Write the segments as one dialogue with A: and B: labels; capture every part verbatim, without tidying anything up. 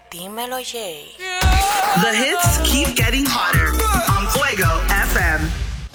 A: Dímelo, Jay.
B: The hits keep getting hotter on Fuego F M.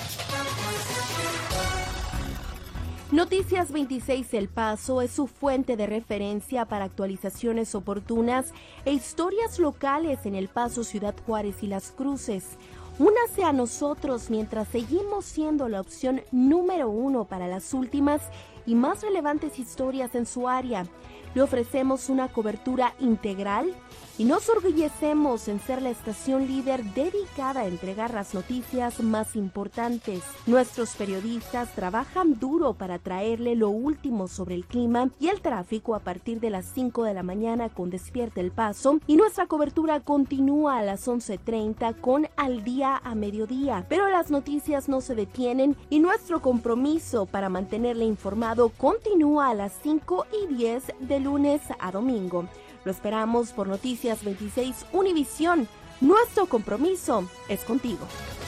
C: Noticias veintiséis El Paso es su fuente de referencia para actualizaciones oportunas e historias locales en El Paso, Ciudad Juárez y Las Cruces. Únase a nosotros mientras seguimos siendo la opción número uno para las últimas y más relevantes historias en su área. Le ofrecemos una cobertura integral y nos orgullecemos en ser la estación líder dedicada a entregar las noticias más importantes. Nuestros periodistas trabajan duro para traerle lo último sobre el clima y el tráfico a partir de las cinco de la mañana con Despierta El Paso, y nuestra cobertura continúa a las once treinta con Al Día a Mediodía. Pero las noticias no se detienen y nuestro compromiso para mantenerle informado continúa a las cinco y diez de lunes a domingo. Lo esperamos por Noticias veintiséis Univisión. Nuestro compromiso es contigo.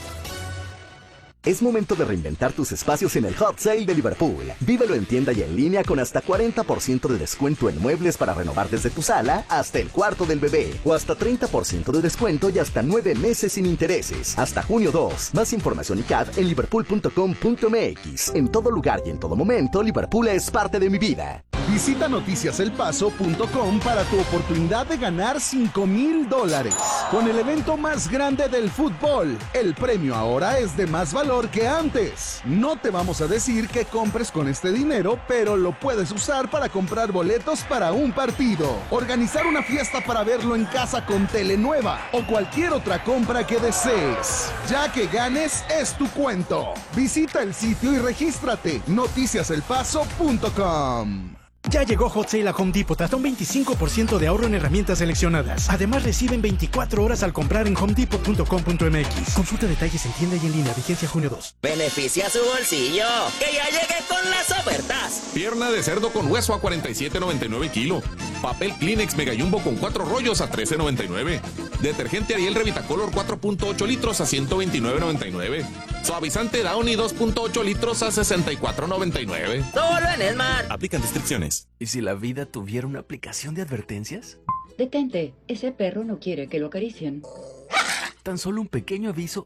D: Es momento de reinventar tus espacios en el Hot Sale de Liverpool. Vívelo en tienda y en línea con hasta cuarenta por ciento de descuento en muebles para renovar desde tu sala hasta el cuarto del bebé. O hasta treinta por ciento de descuento y hasta nueve meses sin intereses. Hasta junio dos. Más información y C A D en liverpool punto com punto m x. En todo lugar y en todo momento, Liverpool es parte de mi vida.
E: Visita noticias el paso punto com para tu oportunidad de ganar cinco mil dólares. Con el evento más grande del fútbol, el premio ahora es de más valor que antes. No te vamos a decir que compres con este dinero, pero lo puedes usar para comprar boletos para un partido, organizar una fiesta para verlo en casa con tele nueva o cualquier otra compra que desees. Ya que ganes, es tu cuento. Visita el sitio y regístrate. noticias el paso punto com.
F: Ya llegó Hot Sale a Home Depot, hasta un veinticinco por ciento de ahorro en herramientas seleccionadas. Además, reciben veinticuatro horas al comprar en home depot punto com punto m x. Consulta detalles en tienda y en línea, vigencia junio dos.
G: Beneficia su bolsillo, que ya llegué con las ofertas.
H: Pierna de cerdo con hueso a cuarenta y siete noventa y nueve kilo. Papel Kleenex Mega Jumbo con cuatro rollos a trece noventa y nueve. Detergente Ariel Revitacolor cuatro punto ocho litros a ciento veintinueve noventa y nueve. Suavizante Downy dos punto ocho litros a sesenta y cuatro noventa y nueve.
G: Solo en Esmar.
H: Aplican restricciones.
I: ¿Y si la vida tuviera una aplicación de advertencias?
J: Detente, ese perro no quiere que lo acaricien.
I: Tan solo un pequeño aviso